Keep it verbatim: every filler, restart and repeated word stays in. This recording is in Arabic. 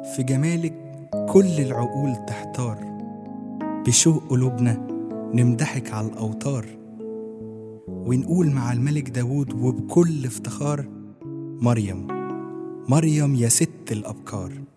في جمالك كل العقول تحتار، بشوق قلوبنا نمدحك على الأوتار، ونقول مع الملك داود وبكل افتخار: مريم مريم يا ست الأبكار.